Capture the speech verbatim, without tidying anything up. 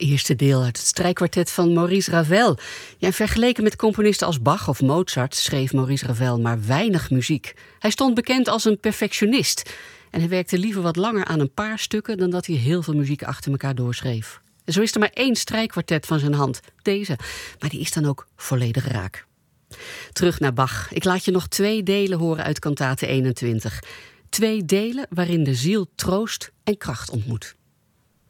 eerste deel uit het strijkkwartet van Maurice Ravel. Ja, vergeleken met componisten als Bach of Mozart schreef Maurice Ravel maar weinig muziek. Hij stond bekend als een perfectionist. En hij werkte liever wat langer aan een paar stukken dan dat hij heel veel muziek achter elkaar doorschreef. En zo is er maar één strijkkwartet van zijn hand, deze. Maar die is dan ook volledig raak. Terug naar Bach. Ik laat je nog twee delen horen uit kantate eenentwintig. Twee delen waarin de ziel troost en kracht ontmoet.